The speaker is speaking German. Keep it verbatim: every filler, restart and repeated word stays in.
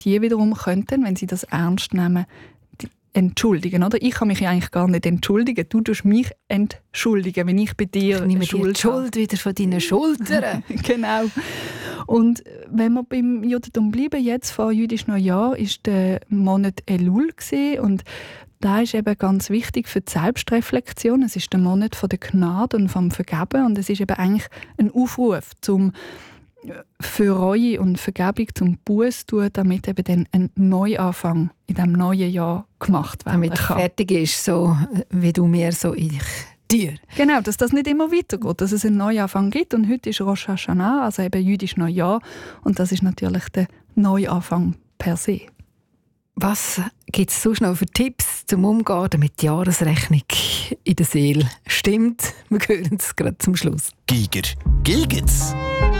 die wiederum könnten, wenn sie das ernst nehmen, entschuldigen. Oder? Ich kann mich ja eigentlich gar nicht entschuldigen. Du tust mich entschuldigen, wenn ich bei dir ich nehme Schuld die Schuld wieder von deinen Schultern. Genau. Und wenn wir beim Judentum bleiben, jetzt vor jüdisch Neujahr ist der Monat Elul gewesen, und da ist eben ganz wichtig für die Selbstreflexion. Es ist der Monat von der Gnade und vom Vergeben, und es ist eben eigentlich ein Aufruf zum für Reue und Vergebung, zum Buß tun, damit eben dann ein Neuanfang in diesem neuen Jahr gemacht werden damit kann. Damit fertig ist, so wie du mir, so ich dir. Genau, dass das nicht immer weitergeht, dass es einen Neuanfang gibt. Und heute ist Rosh Hashanah, also eben jüdisch Neujahr, und das ist natürlich der Neuanfang per se. Was gibt es sonst noch für Tipps zum Umgehen, damit die Jahresrechnung in der Seele stimmt? Wir hören es gerade zum Schluss. Giger, Gilgit's.